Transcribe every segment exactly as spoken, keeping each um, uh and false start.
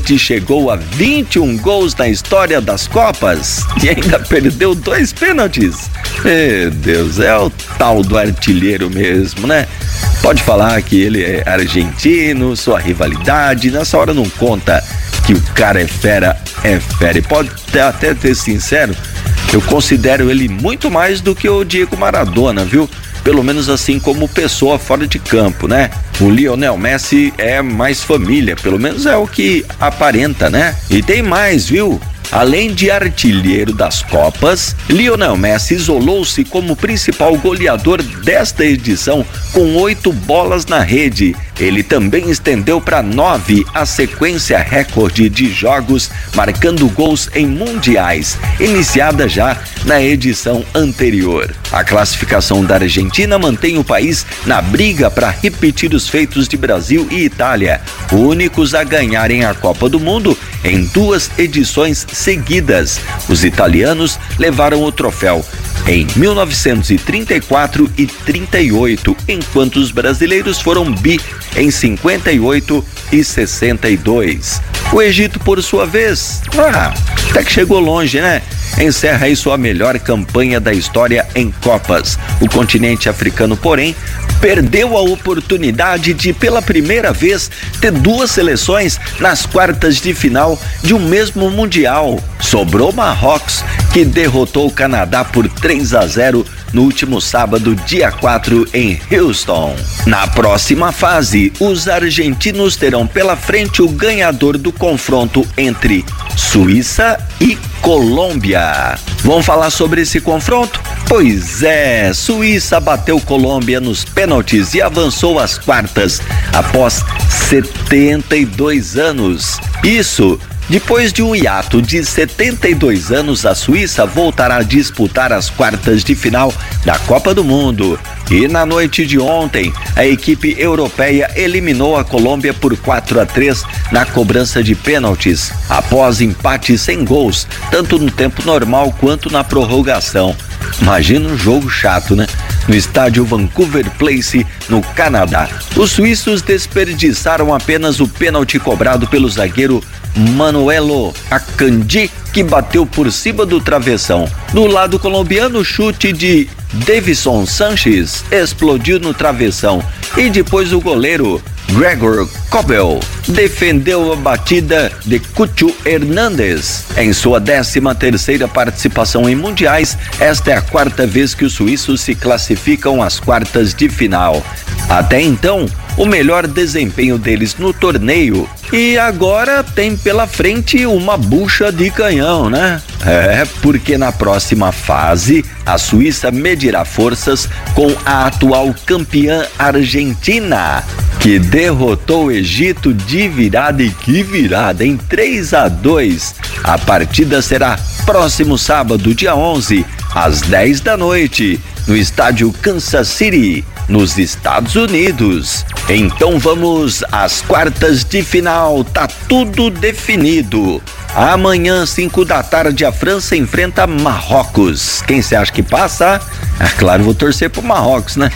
Messi chegou a vinte e um gols na história das Copas e ainda perdeu dois pênaltis. Meu Deus, é o tal do artilheiro mesmo, né? Pode falar que ele é argentino, sua rivalidade, nessa hora não conta que o cara é fera, é fera. E pode até ter sincero, eu considero ele muito mais do que o Diego Maradona, viu? Pelo menos assim como pessoa fora de campo, né? O Lionel Messi é mais família, pelo menos é o que aparenta, né? E tem mais, viu? Além de artilheiro das Copas, Lionel Messi isolou-se como principal goleador desta edição com oito bolas na rede. Ele também estendeu para nove a sequência recorde de jogos marcando gols em mundiais, iniciada já na edição anterior. A classificação da Argentina mantém o país na briga para repetir os feitos de Brasil e Itália, únicos a ganharem a Copa do Mundo em duas edições seguidas. Os italianos levaram o troféu em mil novecentos e trinta e quatro e trinta e oito, enquanto os brasileiros foram bi em cinquenta e oito e sessenta e dois. O Egito, por sua vez, ah, até que chegou longe, né? Encerra aí sua melhor campanha da história em Copas. O continente africano, porém, perdeu a oportunidade de, pela primeira vez, ter duas seleções nas quartas de final de um mesmo mundial. Sobrou Marrocos, que derrotou o Canadá por três a zero no último sábado, dia quatro, em Houston. Na próxima fase, os argentinos terão pela frente o ganhador do confronto entre Suíça e Colômbia. Vamos falar sobre esse confronto? Pois é, Suíça bateu Colômbia nos pênaltis e avançou às quartas após setenta e dois anos. Isso depois de um hiato de setenta e dois anos, a Suíça voltará a disputar as quartas de final da Copa do Mundo. E na noite de ontem, a equipe europeia eliminou a Colômbia por quatro a três na cobrança de pênaltis, após empate sem gols, tanto no tempo normal quanto na prorrogação. Imagina um jogo chato, né? No estádio Vancouver Place, no Canadá. Os suíços desperdiçaram apenas o pênalti cobrado pelo zagueiro Manuelo Akanji, que bateu por cima do travessão. Do lado colombiano, o chute de Davison Sanchez explodiu no travessão e depois o goleiro Gregor Kobel defendeu a batida de Cucho Hernández. Em sua décima terceira participação em mundiais, esta é a quarta vez que os suíços se classificam às quartas de final. Até então, o melhor desempenho deles no torneio, e agora tem pela frente uma bucha de canhão, né? É, porque na próxima fase a Suíça medirá forças com a atual campeã Argentina, que derrotou o Egito de virada, e que virada, em três a dois. A partida será próximo sábado, dia onze, às dez da noite, no estádio Kansas City, nos Estados Unidos. Então vamos às quartas de final, tá tudo definido. Amanhã, cinco da tarde, a França enfrenta Marrocos. Quem você acha que passa? É claro, vou torcer pro Marrocos, né?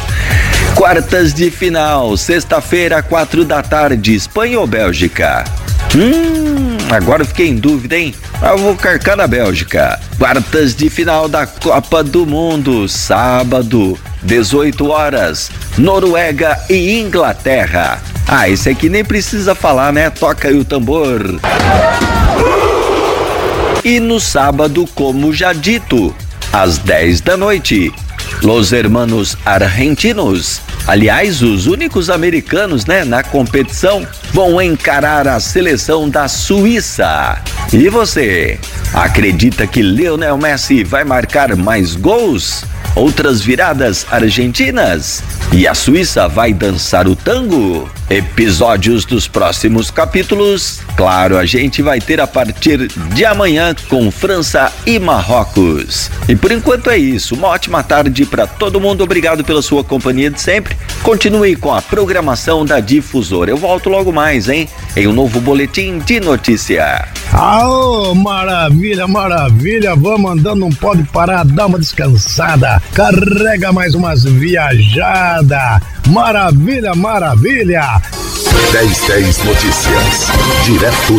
Quartas de final, sexta-feira, quatro da tarde, Espanha ou Bélgica? Hum, agora eu fiquei em dúvida, hein? Eu vou carcar na Bélgica. Quartas de final da Copa do Mundo, sábado, dezoito horas, Noruega e Inglaterra. Ah, esse aqui nem precisa falar, né? Toca aí o tambor. E no sábado, como já dito, às dez da noite, Los Hermanos Argentinos, aliás, os únicos americanos, né, na competição, vão encarar a seleção da Suíça. E você, acredita que Lionel Messi vai marcar mais gols? Outras viradas argentinas? E a Suíça vai dançar o tango? Episódios dos próximos capítulos, claro, a gente vai ter a partir de amanhã com França e Marrocos. E por enquanto é isso, uma ótima tarde para todo mundo, obrigado pela sua companhia de sempre. Continue com a programação da Difusora. Eu volto logo mais, hein? Em um novo boletim de notícia. Aô, maravilha, maravilha, vamos andando, não pode parar, dá uma descansada, carrega mais umas viajadas, maravilha, maravilha. dez dez Notícias, direto